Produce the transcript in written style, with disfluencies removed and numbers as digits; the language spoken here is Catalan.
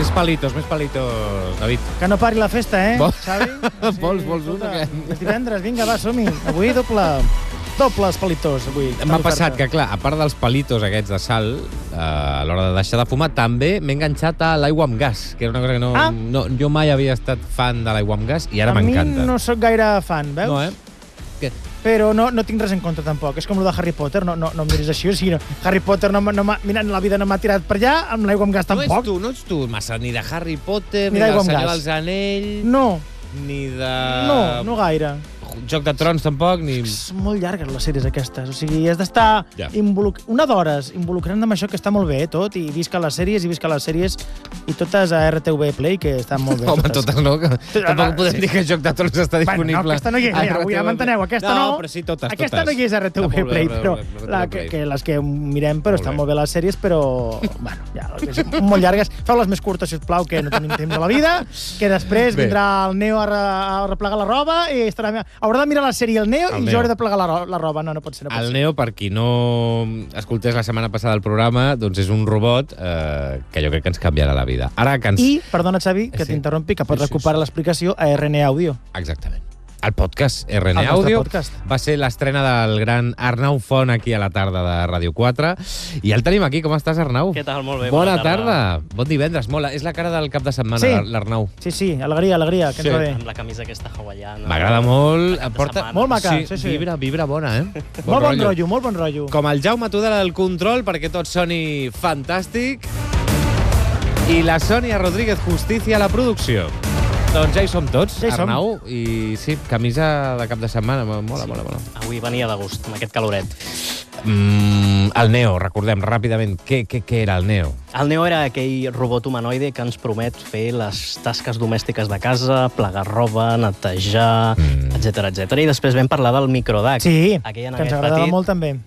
Més palitos, David. Que no pari la festa, Xavi? Vols un o què? És divendres, vinga, va, som-hi. Avui dobles palitos. M'ha passat que, clar, a part dels palitos aquests de sal, a l'hora de deixar de fumar, també m'he enganxat a l'aigua amb gas, que era una cosa que jo mai havia estat fan de l'aigua amb gas i ara m'encanta. A mi no sóc gaire fan, veus? No, Què? Però no tinc res en compte, tampoc. És com el de Harry Potter, no em miris així. O sigui, Harry Potter mira, la vida no m'ha tirat per allà, amb l'aigua amb gas tampoc. No ets tu massa ni de Harry Potter, ni del d'aigua amb Senyor gas. dels Anells... No. Ni de... No gaire. Joc de Trons, tampoc, ni... Són molt llargues les sèries aquestes. O sigui, has d'estar una d'hores involucrant amb això, que està molt bé, tot, i visca les sèries, i totes a RTV Play, que estan molt bé. Home, totes no, que tampoc podem dir que Joc de Trons està disponible. Bueno, no, aquesta no hi és, ja m'enteneu, aquesta no. No, però sí, totes. Aquesta no hi és a RTV Play, però les que mirem, però estan molt bé les sèries, però, bueno, ja, són molt llargues. Feu-les més curtes, sisplau, que no tenim temps a la vida, que després vindrà el Neo a replegar la roba i estarà... Haurà de mirar la sèrie el Neo i jo hauré de plegar la roba. No pot ser. El Neo, per qui no escoltés la setmana passada el programa, doncs és un robot que jo crec que ens canviarà la vida. I, perdona, Xavi, que t'interrompi, que pots recuperar l'explicació a RN Audio. Exactament. El podcast RN Audio va ser l'estrena del gran Arnau Font aquí a la tarda de Ràdio 4. I el tenim aquí. Com estàs, Arnau? Què tal? Molt bé. Bona tarda. Bon divendres. Mola. És la cara del cap de setmana, l'Arnau. Sí, alegria, que ens va bé. Amb la camisa aquesta hawaiana. M'agrada molt. Porta... Molt maca, sí. Vibra bona, Molt bon rotllo. Com el Jaume Tudela del control, perquè tot soni fantàstic. I la Sònia Rodríguez Justicia a la producció. Doncs ja hi som tots, Arnau, i sí, camisa de cap de setmana, mola. Avui venia de gust, amb aquest caloret. El Neo, recordem ràpidament, què era el Neo? El Neo era aquell robot humanoide que ens promet fer les tasques domèstiques de casa, plegar roba, netejar, etc. I després vam parlar del microDAC. Sí, que ens agradava molt també.